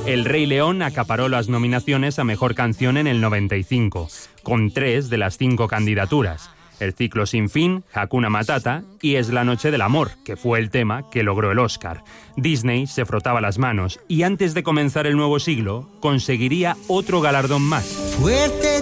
El Rey León acaparó las nominaciones a Mejor Canción en el 95, con 3 de las 5 candidaturas. El ciclo sin fin, Hakuna Matata y Es la noche del amor, que fue el tema que logró el Oscar. Disney se frotaba las manos y antes de comenzar el nuevo siglo conseguiría otro galardón más. Fuerte